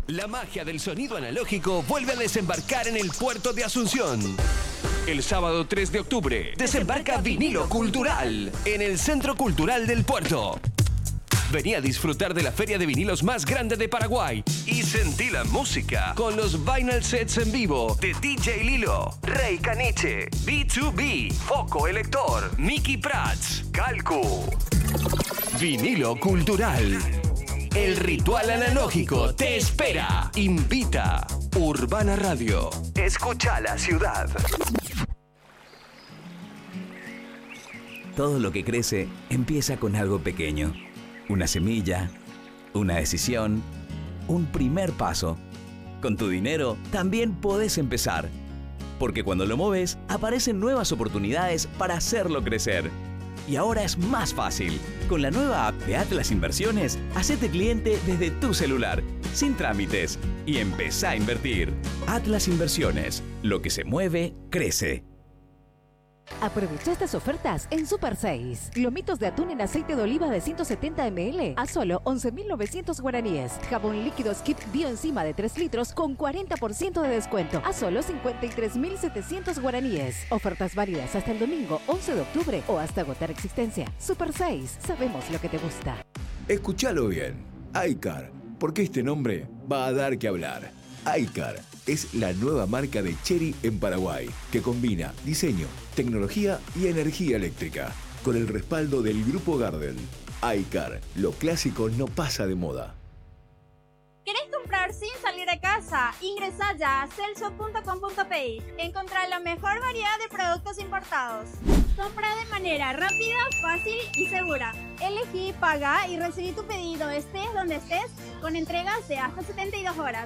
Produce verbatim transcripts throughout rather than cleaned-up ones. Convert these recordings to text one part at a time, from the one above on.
La magia del sonido analógico vuelve a desembarcar en el puerto de Asunción. El sábado tres de octubre desembarca Vinilo Cultural en el Centro Cultural del Puerto. Vení a disfrutar de la feria de vinilos más grande de Paraguay y sentí la música con los vinyl sets en vivo de D J Lilo, Rey Caniche, B dos B, Foco Elector, Mickey Prats, Calcu. Vinilo Cultural. El ritual analógico te espera. Invita Urbana Radio. Escucha la ciudad. Todo lo que crece empieza con algo pequeño. Una semilla, una decisión, un primer paso. Con tu dinero también podés empezar. Porque cuando lo moves, aparecen nuevas oportunidades para hacerlo crecer. Y ahora es más fácil. Con la nueva app de Atlas Inversiones, hacete cliente desde tu celular, sin trámites, y empezá a invertir. Atlas Inversiones. Lo que se mueve, crece. Aprovecha estas ofertas en Super seis. Lomitos de atún en aceite de oliva de ciento setenta mililitros a solo once mil novecientos guaraníes. Jabón líquido Skip Bioenzima de tres litros con cuarenta por ciento de descuento a solo cincuenta y tres mil setecientos guaraníes. Ofertas válidas hasta el domingo once de octubre o hasta agotar existencia. Super seis. Sabemos lo que te gusta. Escúchalo bien. iCar. Porque este nombre va a dar que hablar. iCar es la nueva marca de Chery en Paraguay, que combina diseño, tecnología y energía eléctrica, con el respaldo del Grupo Gardel. iCar, lo clásico no pasa de moda. ¿Querés comprar sin salir de casa? Ingresa ya a celso punto com punto pe. Encontrá la mejor variedad de productos importados. Compra de manera rápida, fácil y segura. Elegí, paga y recibí tu pedido estés donde estés, con entregas de hasta setenta y dos horas.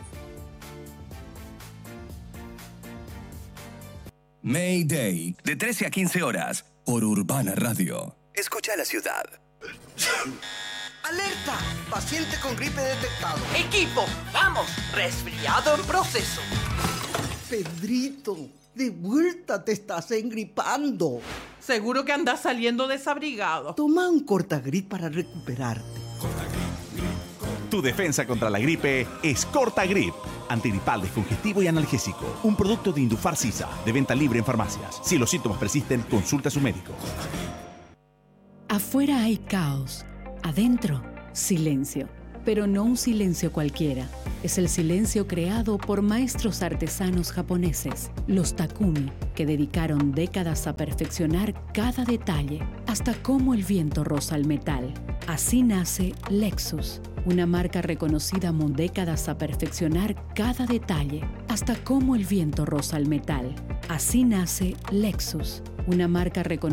Mayday, de trece a quince horas, por Urbana Radio. Escucha la ciudad. ¡Alerta! Paciente con gripe detectado. ¡Equipo! ¡Vamos! ¡Resfriado en proceso! Pedrito, de vuelta te estás engripando. Seguro que andas saliendo desabrigado. Toma un Cortagrip para recuperarte. Tu defensa contra la gripe es Cortagrip. Antigripal, descongestivo y analgésico. Un producto de Indufar Sisa, de venta libre en farmacias. Si los síntomas persisten, consulta a su médico. Afuera hay caos. Adentro, silencio. Pero no un silencio cualquiera. Es el silencio creado por maestros artesanos japoneses, los Takumi, que dedicaron décadas a perfeccionar cada detalle, hasta cómo el viento roza el metal. Así nace Lexus, una marca reconocida con décadas a perfeccionar cada detalle, hasta cómo el viento roza el metal. Así nace Lexus, una marca reconocida